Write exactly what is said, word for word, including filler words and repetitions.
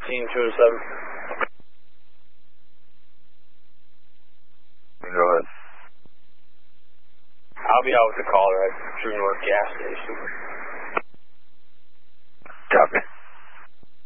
fifteen two oh seven. Go ahead. I'll be out with the caller at True North gas station.